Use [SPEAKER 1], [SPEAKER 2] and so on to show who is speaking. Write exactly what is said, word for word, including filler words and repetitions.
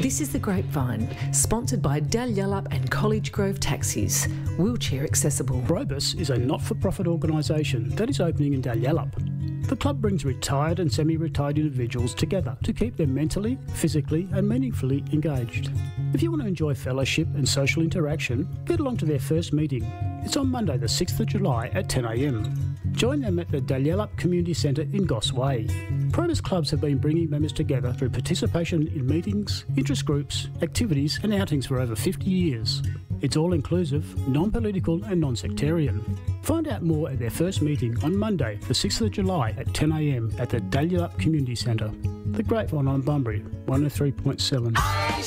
[SPEAKER 1] This is The Grapevine, sponsored by Dalyellup and College Grove Taxis, wheelchair accessible.
[SPEAKER 2] Probus is a not-for-profit organisation that is opening in Dalyellup. The club brings retired and semi-retired individuals together to keep them mentally, physically and meaningfully engaged. If you want to enjoy fellowship and social interaction, get along to their first meeting. It's on Monday the sixth of July at ten a m. Join them at the Dalyellup Community Centre in Goss Way. Probus clubs have been bringing members together through participation in meetings, interest groups, activities and outings for over fifty years. It's all-inclusive, non-political and non-sectarian. Find out more at their first meeting on Monday the sixth of July at ten a m at the Dalyellup Community Centre. The Grapevine on Bunbury, one oh three point seven.